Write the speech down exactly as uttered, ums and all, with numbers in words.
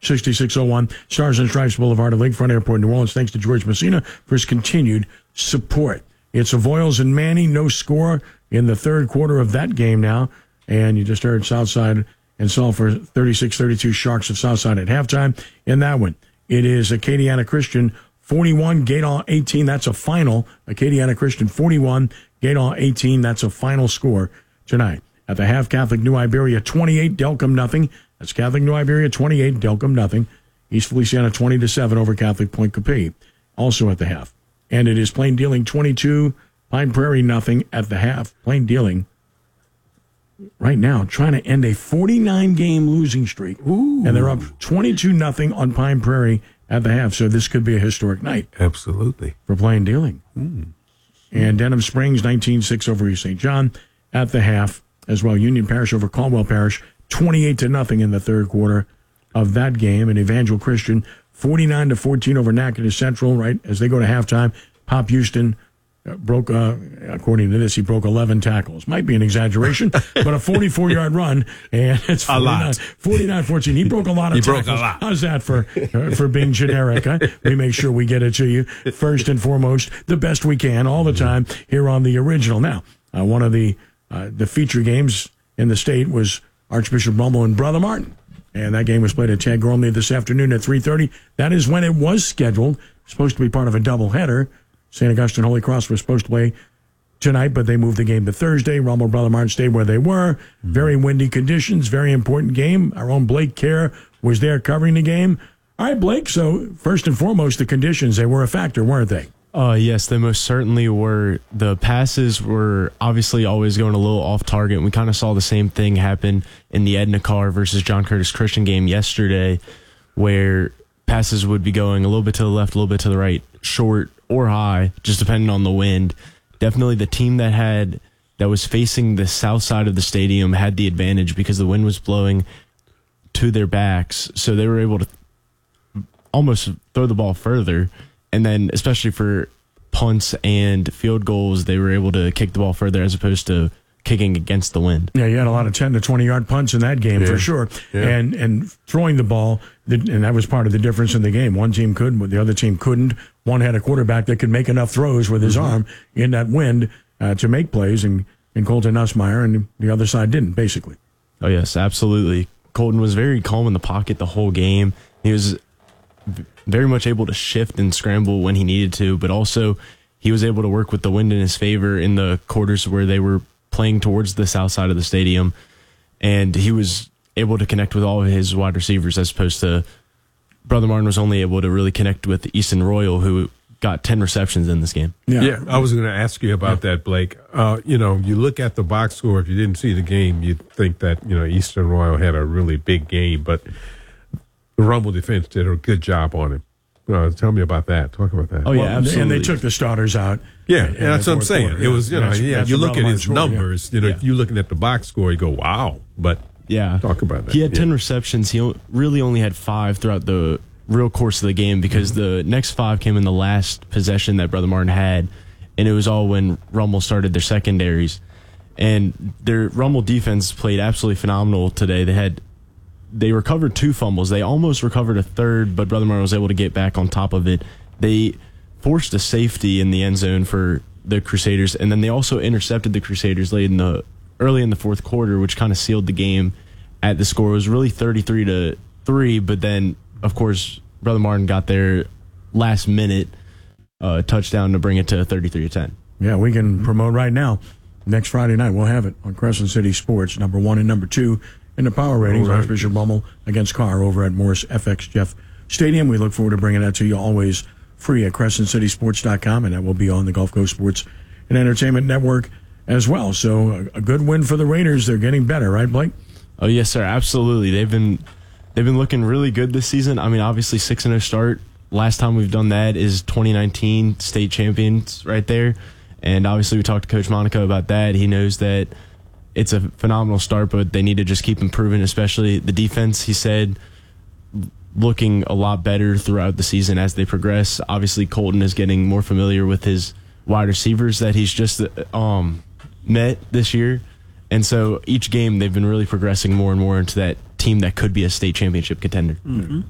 sixty-six oh one Stars and Stripes Boulevard at Lakefront Airport, New Orleans. Thanks to George Messina for his continued support. It's Avoyles and Manning, no score in the third quarter of that game now. And you just heard Southside and Sulphur thirty-six thirty-two Sharks of Southside at halftime in that one. It is Acadiana Christian forty-one, Gaydon eighteen. That's a final. Acadiana Christian forty-one, Gaydon eighteen. That's a final score tonight. At the half, Catholic New Iberia twenty-eight, Delcom nothing. That's Catholic New Iberia twenty-eight, Delcom nothing. East Feliciana twenty to seven over Catholic Point Capee. Also at the half. And it is Plain Dealing twenty-two, Pine Prairie nothing at the half. Plain Dealing right now trying to end a forty-nine game losing streak. Ooh. And they're up twenty-two nothing on Pine Prairie at the half. So this could be a historic night. Absolutely. For Plain Dealing. Mm. And Denham Springs nineteen six over East Saint John at the half as well. Union Parish over Caldwell Parish twenty-eight to nothing in the third quarter of that game. And Evangel Christian forty-nine to fourteen over Natchitoches Central, right, as they go to halftime. Pop Houston uh, broke, uh, according to this, he broke eleven tackles. Might be an exaggeration, but a forty-four yard run, and it's forty-nine fourteen. He broke a lot of he tackles. Broke a lot. How's that for uh, for being generic? Huh? We make sure we get it to you first and foremost, the best we can, all the time here on the original. Now, uh, one of the uh, the feature games in the state was Archbishop Rummel and Brother Martin. And that game was played at Tad Gormley this afternoon at three thirty. That is when it was scheduled. Supposed to be part of a doubleheader. Saint Augustine Holy Cross was supposed to play tonight, but they moved the game to Thursday. Rummel, Brother Martin stayed where they were. Mm-hmm. Very windy conditions, very important game. Our own Blake Kerr was there covering the game. All right, Blake, so first and foremost, the conditions, they were a factor, weren't they? Uh, yes, they most certainly were. The passes were obviously always going a little off target. We kind of saw the same thing happen in the Edna Carr versus John Curtis Christian game yesterday, where passes would be going a little bit to the left, a little bit to the right, short or high, just depending on the wind. Definitely the team that had that was facing the south side of the stadium had the advantage because the wind was blowing to their backs, so they were able to almost throw the ball further. And then, especially for punts and field goals, they were able to kick the ball further as opposed to kicking against the wind. Yeah, you had a lot of ten to twenty yard punts in that game, yeah, for sure. Yeah. And and throwing the ball, and that was part of the difference in the game. One team could, but the other team couldn't. One had a quarterback that could make enough throws with his mm-hmm. arm in that wind uh, to make plays, and, and Colton Nussmeyer, and the other side didn't, basically. Oh, yes, absolutely. Colton was very calm in the pocket the whole game. He was very much able to shift and scramble when he needed to, but also he was able to work with the wind in his favor in the quarters where they were playing towards the south side of the stadium, and he was able to connect with all of his wide receivers as opposed to Brother Martin was only able to really connect with Easton Royal, who got ten receptions in this game. Yeah, yeah I was going to ask you about yeah. that, Blake. Uh, you know, you look at the box score, if you didn't see the game, you'd think that, you know, Easton Royal had a really big game, but the Rummel defense did a good job on him. Uh, tell me about that. Talk about that. Oh, yeah, well, absolutely. And they took the starters out. Yeah, and that's what I'm saying. Quarter. It was, you know, that's, yeah, that's you look at his score, numbers, yeah. you know, yeah. you looking at the box score, you go, wow. But yeah, talk about that. He had yeah. ten receptions. He really only had five throughout the real course of the game because mm-hmm. the next five came in the last possession that Brother Martin had, and it was all when Rummel started their secondaries. And their Rummel defense played absolutely phenomenal today. They had They recovered two fumbles. They almost recovered a third, but Brother Martin was able to get back on top of it. They forced a safety in the end zone for the Crusaders, and then they also intercepted the Crusaders late in the early in the fourth quarter, which kind of sealed the game at the score. It was really thirty-three to three, but then, of course, Brother Martin got their last minute uh, touchdown to bring it to thirty-three to ten. Yeah, we can promote right now. Next Friday night, we'll have it on Crescent City Sports, number one and number two. In the power ratings, right. Archbishop Rummel against Carr over at Morris F X Jeff Stadium. We look forward to bringing that to you always free at crescent city sports dot com, and that will be on the Gulf Coast Sports and Entertainment Network as well. So a, a good win for the Raiders. They're getting better, right, Blake? Oh, yes, sir, absolutely. They've been they've been looking really good this season. I mean, obviously, six and oh start. Last time we've done that is twenty nineteen state champions right there. And obviously, we talked to Coach Monaco about that. He knows that it's a phenomenal start, but they need to just keep improving, especially the defense, he said, looking a lot better throughout the season as they progress. Obviously, Colton is getting more familiar with his wide receivers that he's just um, met this year. And so each game, they've been really progressing more and more into that team that could be a state championship contender. Mm-hmm.